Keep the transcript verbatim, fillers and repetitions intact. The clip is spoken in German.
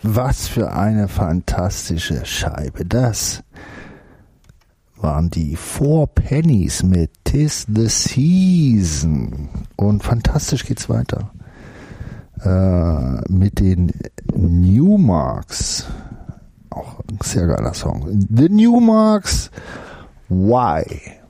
Was für eine fantastische Scheibe. Das waren die Four Pennies mit Tis the Season. Und fantastisch geht's weiter. Äh, mit den Newmarks. Auch ein sehr geiler Song. The Newmarks, Why?